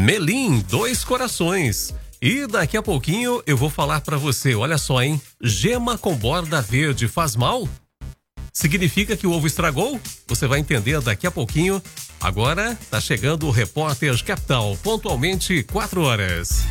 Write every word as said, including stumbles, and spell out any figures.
Melim, dois corações. E daqui a pouquinho eu vou falar pra você, olha só, hein? Gema com borda verde faz mal? Significa que o ovo estragou? Você vai entender daqui a pouquinho. Agora tá chegando o Repórter Capital, pontualmente quatro horas.